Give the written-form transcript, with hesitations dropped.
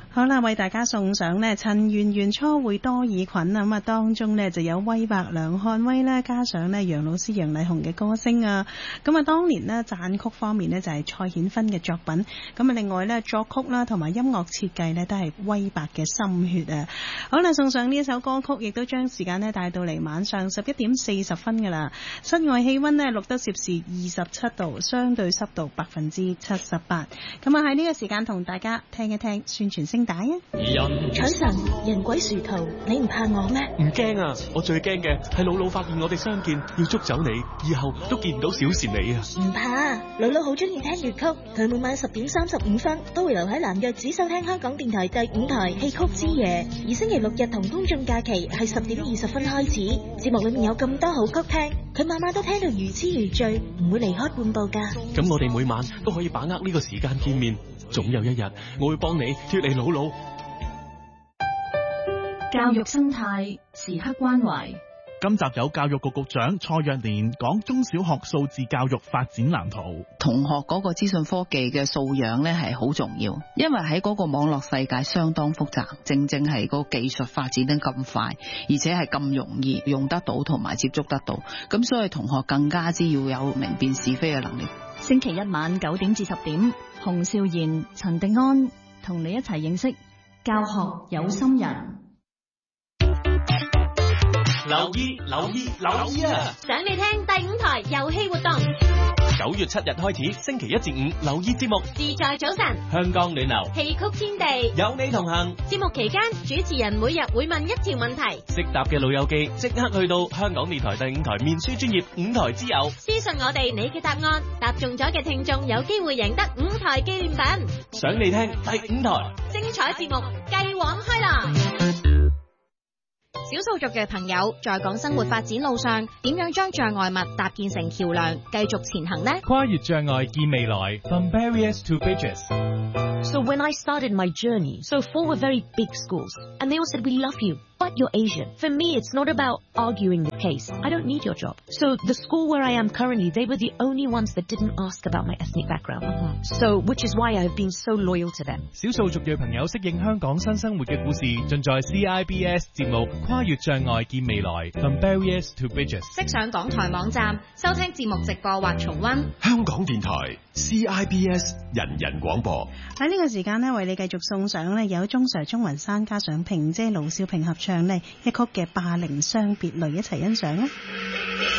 好啦，為大家送上呢陳圓圓初會多爾袞啊，咁啊當中呢就有威伯梁漢威啦，加上呢楊老師楊麗紅嘅歌聲啊，咁啊當年呢讚曲方面呢就係蔡顯芬嘅作品，咁啊另外呢作曲啦同埋音樂設計呢都係威伯嘅心血啊。好啦，送上呢一首歌曲，亦都將時間呢帶到嚟晚上11:40噶啦，室外氣溫呢錄得攝氏27度，相對濕度78%。咁啊喺呢個時間同大家聽一聽宣傳聲帶啊！ 彩神，人鬼殊途，你唔怕我咩？ 唔驚啊！我最驚嘅係姥姥發現我哋相見，要捉走你，以後都見唔到小倩你啊！ 唔怕，姥姥好中意聽粵曲，佢每晚10:35都會留喺南約只收聽香港電台第5台戲曲之夜，而星期六日同公眾假期係10:20開始。節目裏面有咁多好曲聽，佢晚晚都聽到如痴如醉，唔會離開半步噶。 咁我哋每晚都可以把握呢個時間見面，總有一日我會幫你脫離姥姥。 教育生態時刻關懷。 今集有教育局局長蔡若蓮講中小學數字教育發展藍圖。 同學嗰個資訊科技嘅素養咧係好重要，因為喺嗰個網絡世界相當複雜，正係個技術發展得咁快，而且係咁容易用得到同埋接觸得到，咁所以同學更加之要有明辨是非嘅能力。 星期一晚9點至10點，洪少賢、陳迪安同你一齊認識教學有心人。 留意啊！ 想你聽第5台遊戲活動 ，9月7日開始，星期1至5留意節目， 自在早晨， 香港暖流， 戲曲天地， 有你同行。 節目期間，主持人每日會問一條問題， 識答嘅老友記即刻去到香港電台第5台面書專頁5台之友， 私信我哋你嘅答案，答中咗嘅聽眾有機會贏得5台紀念品。 想你聽第5台， 精彩節目繼往開朗。少數族嘅朋友在港生活發展路上，點樣將障礙物搭建成橋梁，繼續前行呢？ 跨越障礙見未來 ，From barriers to bridges. So when I started my journey, so 4 were very big schools, and they all said, "We love you, but you're Asian." For me, it's not about arguing the case. I don't need your job. So the school where I am currently, they were the only ones that didn't ask about my ethnic background. So, which is why I've been so loyal to them. 少數族裔朋友適應香港新生活嘅故事，盡在 CIBS 節目《跨越障礙見未來》，From barriers to bridges。 即上港台網站收聽節目直播或重溫。 香港電台 CIBS 人人廣播。 喺呢個時間呢，為你繼續送上呢有鍾 Sir 鍾雲山加上萍姐盧少萍合唱呢一曲嘅《霸凌傷別淚》，一齊欣賞啦。